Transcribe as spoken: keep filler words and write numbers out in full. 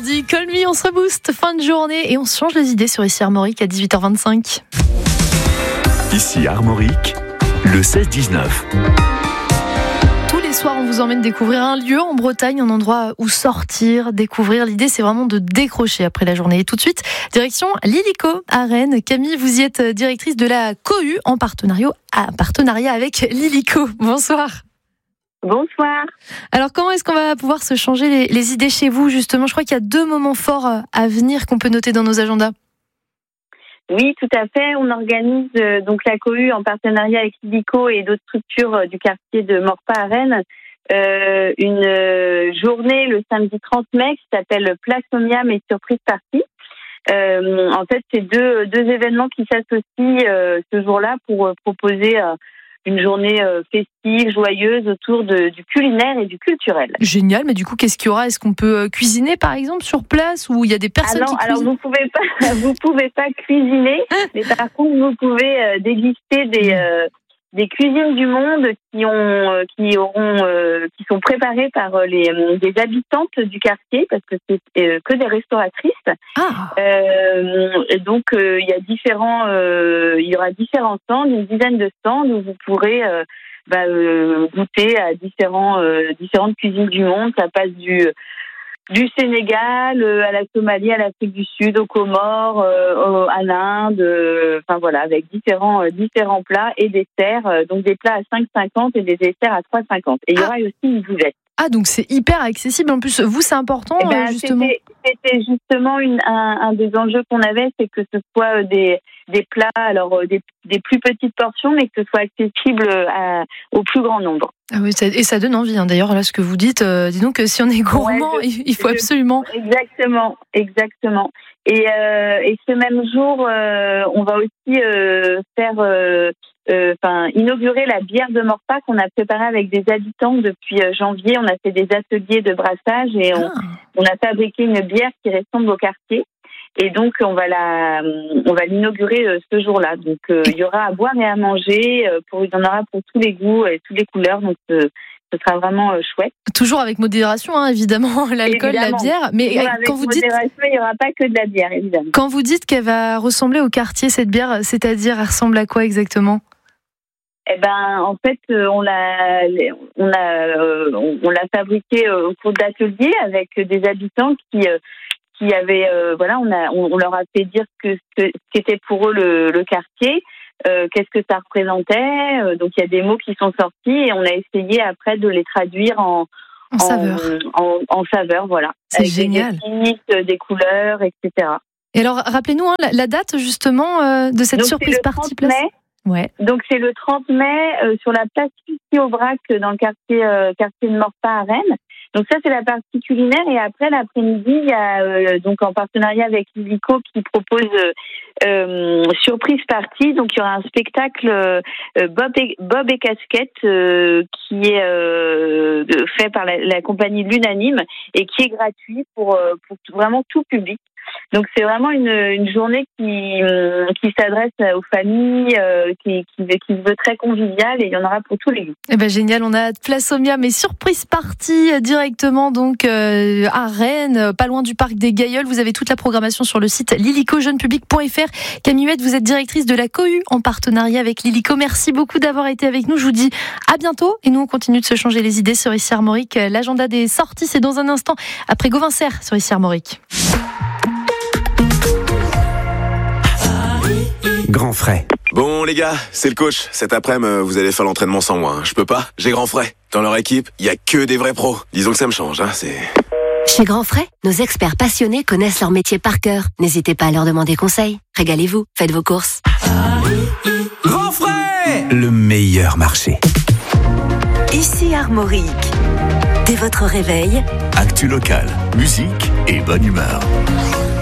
mardi, Call Me, on se rebooste, fin de journée et on se change les idées sur Ici Armorique à dix-huit heures vingt-cinq. Ici Armorique, le seize dix-neuf. Tous les soirs, on vous emmène découvrir un lieu en Bretagne, un endroit où sortir, découvrir. L'idée, c'est vraiment de décrocher après la journée. Et tout de suite, direction l'Illico à Rennes. Camille, vous y êtes directrice de la cohue en partenariat, en partenariat avec l'Illico. Bonsoir. Bonsoir. Alors, comment est-ce qu'on va pouvoir se changer les, les idées chez vous, justement ? Je crois qu'il y a deux moments forts à venir qu'on peut noter dans nos agendas. Oui, tout à fait. On organise euh, donc la cohue en partenariat avec l'Illico et d'autres structures euh, du quartier de Morpas à Rennes. Euh, une euh, journée le samedi trente mai qui s'appelle Place au Miam et Surprise Party. Euh, en fait, c'est deux, deux événements qui s'associent euh, ce jour-là pour euh, proposer euh, une journée euh, festive, joyeuse autour de, du culinaire et du culturel. Génial, mais du coup, qu'est-ce qu'il y aura ? Est-ce qu'on peut cuisiner, par exemple, sur place, ou il y a des personnes ah non, qui alors cuisinent ? vous pouvez pas, vous pouvez pas cuisiner, mais par contre, vous pouvez euh, déguster des euh, des cuisines du monde qui ont, euh, qui auront, euh, qui sont préparées par euh, les des habitantes du quartier, parce que c'est euh, que des restauratrices. Ah. Euh, et donc il euh, y a différents, euh, il y aura différents stands, une dizaine de stands où vous pourrez euh, bah, euh, goûter à différents, euh, différentes cuisines du monde. Ça passe du du Sénégal euh, à la Somalie, à l'Afrique du Sud, aux Comores, euh, à l'Inde, euh, enfin voilà, avec différents euh, différents plats et desserts, euh, donc des plats à cinq cinquante et des desserts à trois cinquante. Et il y aura aussi une boulette. Ah, donc c'est hyper accessible. En plus, vous, c'est important, eh ben, euh, justement. C'était, c'était justement une, un, un des enjeux qu'on avait, c'est que ce soit des, des plats, alors des, des plus petites portions, mais que ce soit accessible à, au plus grand nombre. Ah oui, ça, et ça donne envie. Hein. D'ailleurs, là, ce que vous dites, euh, dis donc, si on est gourmand, ouais, je, il faut je, absolument. Exactement, exactement. Et, euh, et ce même jour, euh, on va aussi euh, faire. Euh, Enfin, euh, inaugurer la bière de Morpas qu'on a préparée avec des habitants depuis euh, janvier. On a fait des ateliers de brassage et on, ah. on a fabriqué une bière qui ressemble au quartier. Et donc, on va la, on va l'inaugurer euh, ce jour-là. Donc, euh, il y aura à boire et à manger. Euh, pour, il y en aura pour tous les goûts et toutes les couleurs. Donc, euh, ce sera vraiment euh, chouette. Toujours avec modération, hein, évidemment, l'alcool, évidemment. La bière. Mais Toujours avec quand vous modération, dites, il n'y aura pas que de la bière, évidemment. Quand vous dites qu'elle va ressembler au quartier, cette bière, c'est-à-dire, elle ressemble à quoi exactement ? Eh ben, en fait, on l'a, on a, on l'a fabriqué au cours d'ateliers avec des habitants qui, qui avaient, voilà, on a, on leur a fait dire que ce qu'était pour eux le, le quartier, euh, qu'est-ce que ça représentait. Donc, il y a des mots qui sont sortis et on a essayé après de les traduire en, en, en saveur, en, en saveur, voilà. C'est avec génial. Des épices, des couleurs, et cetera. Et alors, rappelez-nous hein, la, la date justement euh, de cette Donc, surprise party place. Mai. Ouais. Donc c'est le trente mai euh, sur la place Lucie-Aubrac dans le quartier euh, quartier de Morpas à Rennes. Donc ça c'est la partie culinaire et après l'après-midi il y a euh, donc en partenariat avec l'Illico qui propose euh, euh, surprise party. Donc il y aura un spectacle euh, Bob et Bob et Casquette euh, qui est euh, fait par la, la compagnie L'Unanime et qui est gratuit pour euh, pour tout, vraiment tout public. Donc c'est vraiment une, une journée qui, qui s'adresse aux familles, euh, qui, qui, qui se veut très conviviale et il y en aura pour tous les goûts. Eh ben génial, on a Place au Miam et surprise party directement donc euh, à Rennes, pas loin du parc des Gailleuls. Vous avez toute la programmation sur le site lillico jeune public point f r. Camille Huette, vous êtes directrice de la cohue en partenariat avec l'Illico. Merci beaucoup d'avoir été avec nous. Je vous dis à bientôt et nous on continue de se changer les idées sur Ici Armorique. L'agenda des sorties c'est dans un instant après Gauvin Serre sur Ici Armorique. Grand frais. Bon les gars, c'est le coach. Cet après-midi, vous allez faire l'entraînement sans moi. Hein. Je peux pas, j'ai Grand Frais. Dans leur équipe, il y a que des vrais pros. Disons que ça me change, hein, c'est... Chez Grand Frais, nos experts passionnés connaissent leur métier par cœur. N'hésitez pas à leur demander conseil. Régalez-vous, faites vos courses. Grand Frais, le meilleur marché. Ici Armorique. Dès votre réveil, actu local, musique et bonne humeur.